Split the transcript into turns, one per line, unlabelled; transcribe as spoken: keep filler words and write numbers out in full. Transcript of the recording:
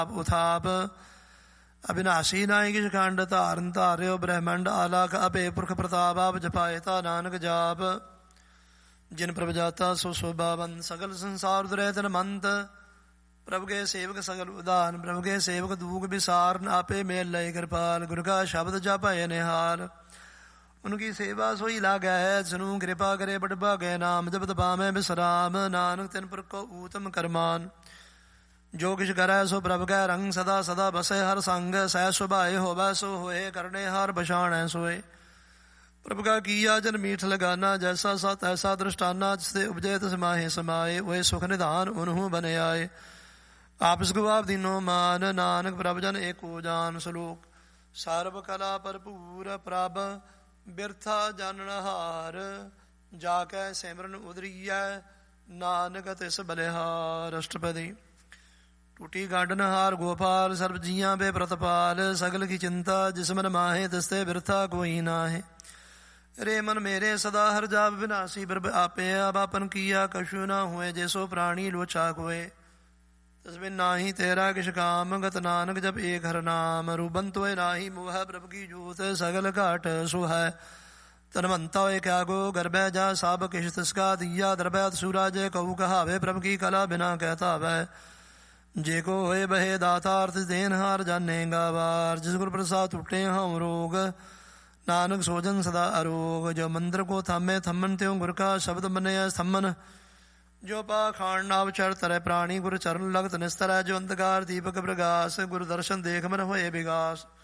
ਉਥਾਪ ਅਬਿਨਾਸ਼ੀ ਨਾਹੀ ਕਿਛ ਖੰਡ ਧਾਰਨ ਧਾਰਿਓ ਬ੍ਰਹਮੰਡ ਆਲਾਖ ਆਪੇ ਪੁਰਖ ਪ੍ਰਤਾਪ ਆਪ ਜਪਾਇਤਾ ਨਾਨਕ ਜਾਪ ਜਿਨ ਪ੍ਰਭ ਜਾਤਾ ਸੋ ਸੋਭਾਵੰਤ ਸਗਲ ਸੰਸਾਰ ਦੁਰੈ ਤਨ ਮੰਤ ਪ੍ਰਭ ਕੇ ਸੇਵਕ ਸਗਲ ਉਦਾਨ ਪ੍ਰਭ ਕੇ ਸੇਵਕ ਦੂਖ ਵਿਸਾਰਨ ਆਪੇ ਮੇਲ ਲਏ ਕਿਰਪਾਲ ਗੁਰ ਕਾ ਸ਼ਬਦ ਜਪੈ ਨਿਹਾਲ ਉਨਕੀ ਸੇਵਾ ਸੋਈ ਲਾਗੈ ਜਿਨੂ ਕਿਰਪਾ ਕਰੇ ਬੜ ਭਾਗੈ ਨਾਮ ਜਪਤ ਪਾਵੈ ਬਿਸਰਾਮ ਨਾਨਕ ਤਿਨ ਪੁਰਖ ਕੋ ਊਤਮ ਕਰਮਾਨ ਜੋ ਕਿਛ ਕਰੈ ਸੋ ਪ੍ਰਭ ਕੈ ਰੰਗ ਸਦਾ ਸਦਾ ਬਸੈ ਹਰ ਸੰਗ ਸਹਿ ਸੁਭਾਏ ਹੋਵੈ ਸੋ ਹੋਏ ਕਰਨੇ ਹਰ ਬਛਾਣੈ ਸੋਏ ਪ੍ਰਭ ਕਾ ਕੀਆ ਜਨ ਮੀਠ ਲਗਾਨਾ ਜੈਸਾ ਸਤ ਐਸਾ ਦ੍ਰਿਸ਼ਟਾਨਾ ਜਿਸਦੇ ਉਪਜੇ ਤਿਸ ਮਾਹੇ ਸਮਾਏ ਓਏ ਸੁਖ ਨਿਧਾਨ ਉਨਹੂ ਬਨ ਆਏ ਆਪਸ ਗੁਆਪ ਦੀਨੋ ਮਾਨ ਨਾਨਕ ਪ੍ਰਭ ਜਨ ਏਕੋ ਜਾਨ ਸਲੋਕ ਸਰਬ ਕਲਾ ਭਰਪੂਰ ਪ੍ਰਭ ਬਿਰਥਾ ਜਾਨਣ ਹਾਰ ਜਾ ਕੈ ਸਿਮਰਨ ਉਦਰੀਐ ਨਾਨਕ ਤਿਸ ਬਲਿਹਾਰ ਅਸ਼ਟਪਦੀ ਟੂਟੀ ਗਾਡਨ ਹਾਰ ਗੋਪਾਲ ਸਰਬ ਜੀਆਂ ਬੇ ਪ੍ਰਤਪਾਲ ਸਗਲ ਕੀ ਚਿੰਤਾ ਜਿਸ ਮਨ ਮਾਹੇ ਤਿਸਤੇ ਬਿਰਥਾ ਕੋਈ ਨਾਹੇ ਰੇ ਮਨ ਮੇਰੇ ਸਦਾ ਹਰ ਜਾਪ ਵਿਨਾਸੀ ਪ੍ਰਭ ਆਪੇ ਆਪਨ ਕੀਆ ਕਛੂ ਨਾ ਹੋਏ ਜੈਸੋ ਪ੍ਰਾਣੀ ਲੋਚਾ ਕੋਏ ਤਿਸ ਬਿਨ ਨਾਹੀ ਤੇਰਾ ਕਿਛ ਕਾਮ ਗਤ ਨਾਨਕ ਜਪ ਏਕ ਹਰ ਨਾਮ ਰੂਬਨ ਤੋਏ ਨਾਹੀ ਮੋਹ ਪ੍ਰਭ ਕੀ ਜੋਤ ਸਗਲ ਘਾਟ ਸੁਹੈ ਤਨਵੰਤਾ ਹੋਏ ਕਿਆ ਗੋ ਗਰਭੈ ਜਾ ਸਭ ਕਿਛ ਤਿਸਕਾ ਦੀਆ ਦਰਬੈ ਸੂਰਾਜ ਕਹੂ ਕਹਾਵੇ ਪ੍ਰਭ ਕੀ ਕਲਾ ਬਿਨਾ ਕਹਿਤਾ ਵੈ ਜੇ ਕੋ ਹੋਏ ਬਹੇ ਦਾਤਾ ਅਰਥ ਦੇਨ ਹਾਰ ਜਾਨੇਗਾ ਵਾਰ ਜਿਸ ਗੁਰ ਪ੍ਰਸਾਦ ਟੁੱਟੇ ਹਉ ਰੋਗ ਨਾਨਕ ਸੋਜਨ ਸਦਾ ਅਰੋਗ ਜੋ ਮੰਦਰ ਕੋ ਥਾਮੇ ਥੰਮਨ ਤਿਉ ਗੁਰ ਕਾ ਸ਼ਬਦ ਮੰਨਿਆ ਥੰਮਨ ਜੋ ਪਾ ਖਾਣ ਨਾਵ ਚੜ ਤਰੈ ਪ੍ਰਾਣੀ ਗੁਰ ਚਰਨ ਲਗਤ ਨਿਸਤਰੈ ਜੋ ਅੰਧਕਾਰ ਦੀਪਕ ਪ੍ਰਗਾਸ ਗੁਰ ਦਰਸ਼ਨ ਦੇਖ ਮਨ ਹੋਏ ਵਿਗਾਸ